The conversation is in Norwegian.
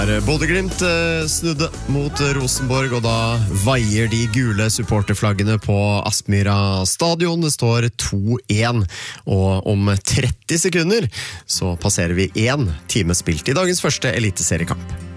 Bodø/Glimt snudde mot Rosenborg, og da veier de gule supporterflaggene på Aspmyra stadion. Det står 2-1, og om 30 sekunder så passerer vi 1 time spilt i dagens første eliteseriekamp.